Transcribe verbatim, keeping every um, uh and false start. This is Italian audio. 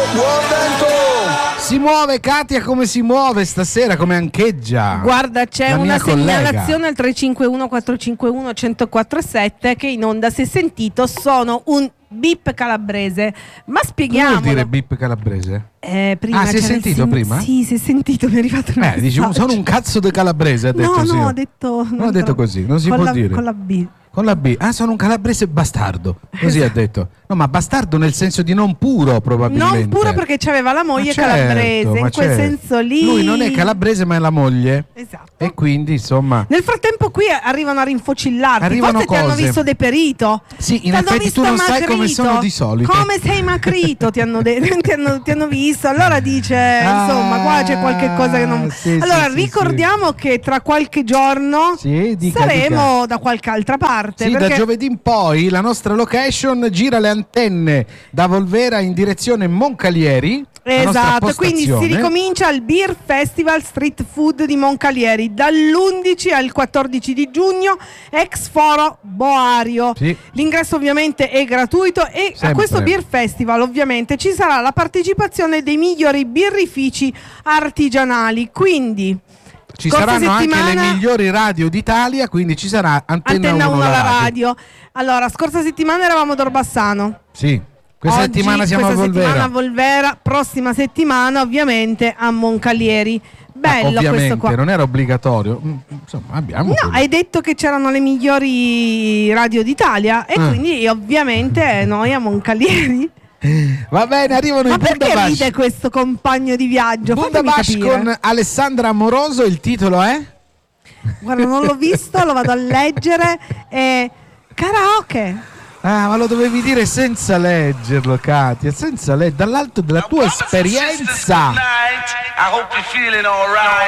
Buon vento! Si muove Katia, come si muove stasera, come ancheggia? Guarda, c'è la una mia collega. segnalazione al tre cinque uno quattro cinque uno uno zero quattro sette che in onda, se sentito, sono un bip calabrese. Ma spieghiamo. Che vuol dire bip calabrese? Eh, prima ah, si è c'era il sentito sim- prima? Sì, si è sentito, mi è arrivato un Eh, dici, sono un cazzo di calabrese, ha detto. No, sì. no, ho detto. Non ha detto così, non si con può la, dire. Con la B. Con la B. Ah, sono un calabrese bastardo. Così Esatto. ha detto. No, ma bastardo nel senso di non puro, probabilmente. Non puro, perché c'aveva la moglie Ma certo, calabrese, ma in quel certo. senso lì. Lui non è calabrese, ma è la moglie. Esatto. E quindi, insomma. Nel frattempo qui arrivano a rinfocillarti. Arrivano Forse ti hanno cose. visto deperito. Sì, in Ti hanno effetti visto tu non sai magrito. come sono di solito. Come sei magrito, ti hanno, de- ti hanno, ti hanno visto. Allora dice, Ah, insomma, qua c'è qualche cosa che non... sì, allora sì, sì, ricordiamo che tra qualche giorno Sì, dica, saremo dica. da qualche altra parte. Sì, perché... da giovedì in poi la nostra location gira le antenne da Volvera in direzione Moncalieri. la nostra Esatto, quindi si postazione. ricomincia al Beer Festival Street Food di Moncalieri dall'undici al quattordici di giugno, ex foro Boario. Sì. L'ingresso ovviamente è gratuito e Sempre. a questo Beer Festival ovviamente ci sarà la partecipazione dei migliori birrifici artigianali, quindi Ci scorsa saranno anche settimana- le migliori radio d'Italia, quindi ci sarà Antenna, Antenna uno uno la alla radio. radio. Allora, scorsa settimana eravamo ad Orbassano. Sì, questa Oggi, settimana siamo questa a Volvera. settimana a Volvera, prossima settimana ovviamente a Moncalieri. Bello Ah, ovviamente, questo qua. non era obbligatorio. Mm, Insomma, abbiamo No, quello. hai detto che c'erano le migliori radio d'Italia e Ah. quindi ovviamente noi a Moncalieri. Va bene, arrivano Ma i perché Bundabash. ride questo compagno di viaggio? Fatemi Bundabash capire. con Alessandra Amoroso, il titolo è? Guarda, non l'ho visto, lo vado a leggere. E... Karaoke. Ah, ma lo dovevi dire senza leggerlo, Katia, senza leggerlo, dall'alto della tua esperienza. I hope you're feeling all right.